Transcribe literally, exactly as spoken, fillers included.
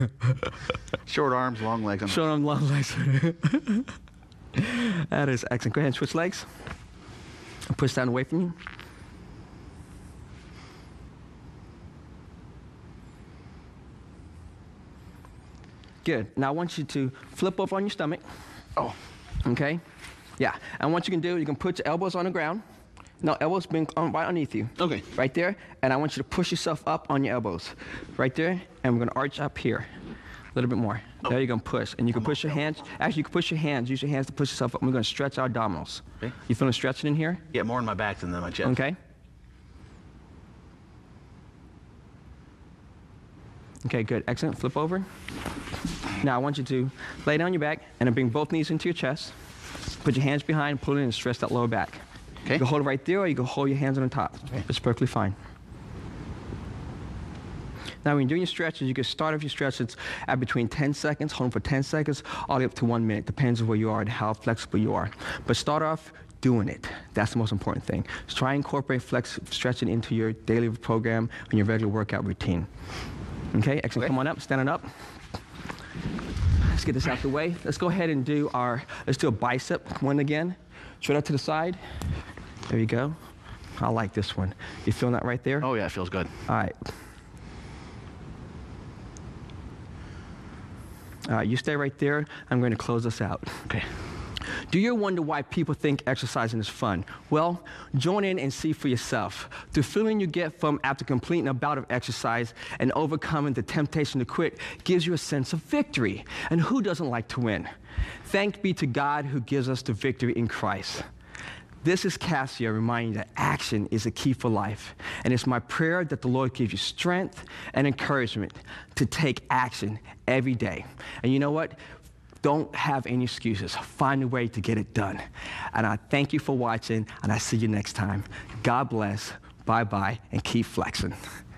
Short arms, long legs. Short arms, long legs. That is excellent. Go ahead and switch legs. Push down away from you. Good. Now I want you to flip over on your stomach. Oh. Okay? Yeah. And what you can do, you can put your elbows on the ground. No, elbows being on, right underneath you. Okay. Right there. And I want you to push yourself up on your elbows. Right there. And we're going to arch up here. A little bit more. Oh. There you're going to push. And you can push your hands. Actually, you can push your hands. Use your hands to push yourself up. We're going to stretch our abdominals. Okay. You feeling stretching in here? Yeah, more in my back than in my chest. Okay. Okay, good. Excellent. Flip over. Now I want you to lay down your back and then bring both knees into your chest. Put your hands behind, pull it in, and stretch that lower back. Okay. You can hold it right there, or you can hold your hands on the top. Okay. It's perfectly fine. Now, when you're doing your stretches, you can start off your stretches at between ten seconds, hold them for ten seconds, all the way up to one minute. Depends on where you are and how flexible you are. But start off doing it. That's the most important thing. Just try and incorporate flex stretching into your daily program and your regular workout routine. Okay, excellent. Okay. Come on up, standing up. Let's get this out the way. Let's go ahead and do our, let's do a bicep one again. Straight out to the side. There you go. I like this one. You feeling that right there? Oh yeah, it feels good. All right. All right, you stay right there. I'm going to close this out. Okay. Do you wonder why people think exercising is fun? Well, join in and see for yourself. The feeling you get from after completing a bout of exercise and overcoming the temptation to quit gives you a sense of victory. And who doesn't like to win? Thanks be to God who gives us the victory in Christ. This is Cassio reminding you that action is a key for life. And it's my prayer that the Lord gives you strength and encouragement to take action every day. And you know what? Don't have any excuses. Find a way to get it done. And I thank you for watching, and I see you next time. God bless, bye-bye, and keep flexing.